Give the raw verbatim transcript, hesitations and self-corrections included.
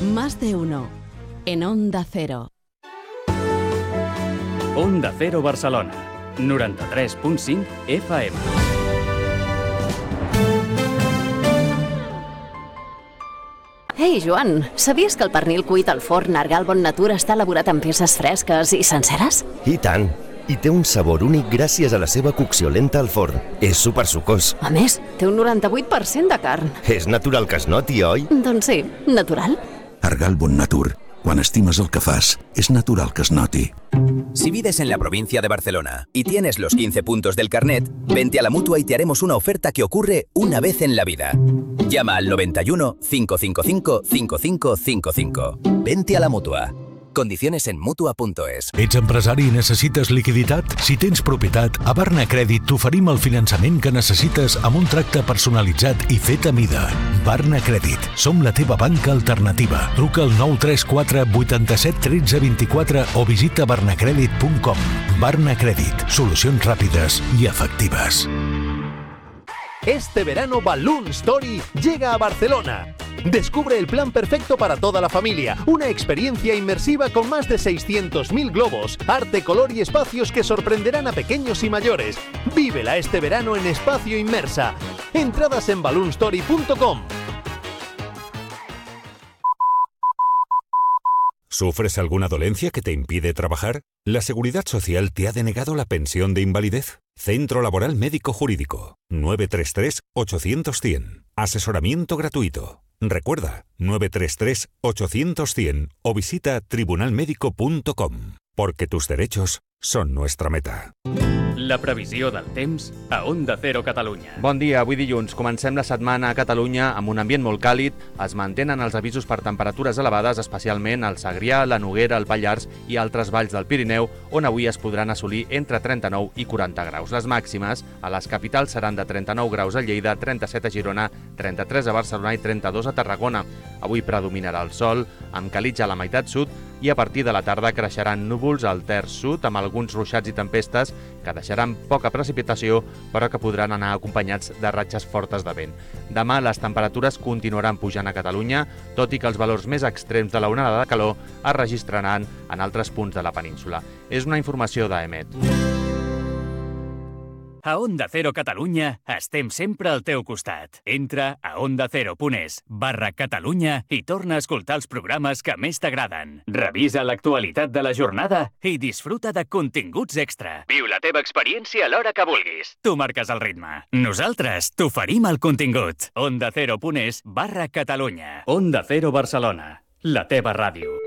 Más de uno. En Onda Cero. Onda Cero Barcelona. noranta-tres punt cinc F M. Ei, Joan, sabies que el pernil cuit al forn Argal Bon Natur està elaborat amb peces fresques i senceres? I tant! I té un sabor únic gràcies a la seva cocció lenta al forn. És supersucós. A més, té un noranta-vuit per cent de carn. És natural que es noti, oi? Doncs sí, natural. Argal Bon Natur. Cuando estimas el que fas, es natural que es noti. Si vives en la provincia de Barcelona y tienes los quince puntos del carnet, vente a la Mutua y te haremos una oferta que ocurre una vez en la vida. Llama al noventa y uno, cinco cinco cinco, cinco cinco cinco cinco. Vente a la Mutua. Condiciones en Mutua punto es. Ets empresari i necessites liquiditat? Si tens propietat, a Barna Crèdit t'oferim el finançament que necessites amb un tracte personalitzat i fet a mida. Barna Crèdit. Som la teva banca alternativa. Truca al nou tres quatre vuitanta-set tretze vint-i-quatre o visita barnacredit punt com. Barna Crèdit. Solucions ràpides i efectives. Este verano Balloon Story llega a Barcelona. Descubre el plan perfecto para toda la familia. Una experiencia inmersiva con más de seiscientos mil globos, arte, color y espacios que sorprenderán a pequeños y mayores. Vívela este verano en Espacio Inmersa. Entradas en balloon story punto com. ¿Sufres alguna dolencia que te impide trabajar? ¿La Seguridad Social te ha denegado la pensión de invalidez? Centro Laboral Médico Jurídico. nueve tres tres, ocho cero cero, cien. Asesoramiento gratuito. Recuerda, nueve tres tres, ocho cero cero, cien o visita tribunal médico punto com. Porque tus derechos són nostra meta. La previsió del temps a Onda Cero Catalunya. Bon dia, avui dilluns comencem la setmana a Catalunya amb un ambient molt càlid. Es mantenen els avisos per temperatures elevades, especialment al Segrià, la Noguera, el Pallars i altres valls del Pirineu, on avui es podran assolir entre trenta-nou i quaranta graus. Les màximes a les capitals seran de trenta-nou graus a Lleida, trenta-set a Girona, trenta-tres a Barcelona i trenta-dos a Tarragona. Avui predominarà el sol, amb calitja a la meitat sud, i a partir de la tarda creixeran núvols al terç sud amb alguns ruixats i tempestes que deixaran poca precipitació però que podran anar acompanyats de ratxes fortes de vent. Demà les temperatures continuaran pujant a Catalunya, tot i que els valors més extrems de la onada de calor es registraran en altres punts de la península. És una informació d'A E M E T. A Onda Cero Catalunya estem sempre al teu costat. Entra a ondacero.es barra Catalunya i torna a escoltar els programes que més t'agraden. Revisa l'actualitat de la jornada i disfruta de continguts extra. Viu la teva experiència a l'hora que vulguis. Tu marques el ritme. Nosaltres t'oferim el contingut. ondacero.es barra Catalunya. Onda Cero Barcelona, la teva ràdio.